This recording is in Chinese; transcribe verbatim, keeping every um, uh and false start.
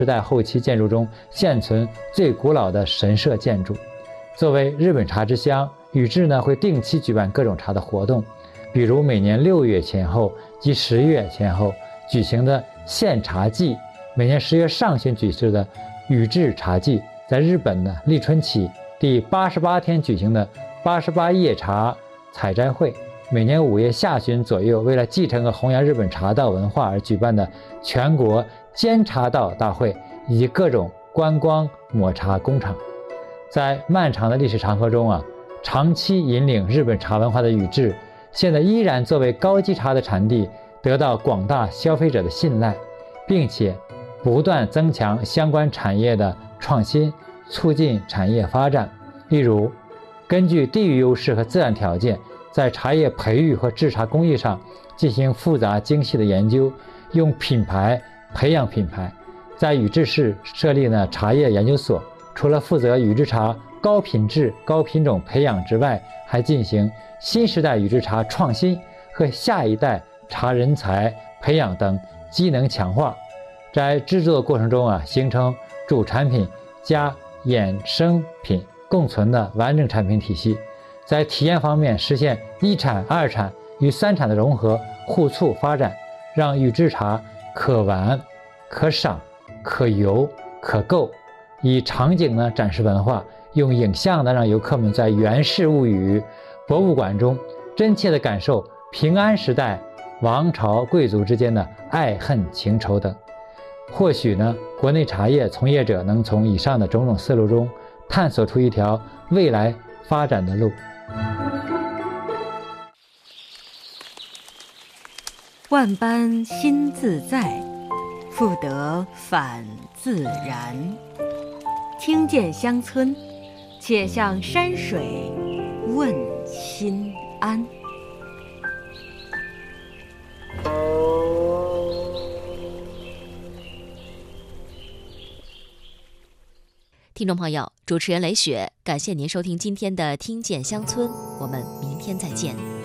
时代后期建筑中现存最古老的神社建筑。作为日本茶之乡，宇治呢会定期举办各种茶的活动，比如每年六月前后及十月前后举行的献茶季，每年十月上旬举行的宇治茶季，在日本的立春起第八十八天举行的八十八叶茶采摘会，每年五月下旬左右为了继承和弘扬日本茶道文化而举办的全国煎茶道大会，以及各种观光抹茶工厂。在漫长的历史长河中啊，长期引领日本茶文化的宇治，现在依然作为高级茶的产地，得到广大消费者的信赖，并且不断增强相关产业的创新，促进产业发展。例如，根据地域优势和自然条件，在茶叶培育和制茶工艺上进行复杂精细的研究，用品牌培养品牌。在宇治市设立呢茶叶研究所，除了负责宇治茶高品质高品种培养之外，还进行新时代宇治茶创新和下一代茶人才培养等机能强化，在制作过程中啊，形成主产品加衍生品共存的完整产品体系。在体验方面实现一产二产与三产的融合互促发展，让宇治茶可玩可赏可游可购，以场景呢展示文化，用影像呢让游客们在源氏物语博物馆中真切地感受平安时代王朝贵族之间的爱恨情仇等。或许呢，国内茶叶从业者能从以上的种种思路中探索出一条未来发展的路。 万般心自在，复得返自然。听见乡村，且向山水问心安。 听众朋友，主持人雷雪，感谢您收听今天的《听见乡村》，我们明天再见。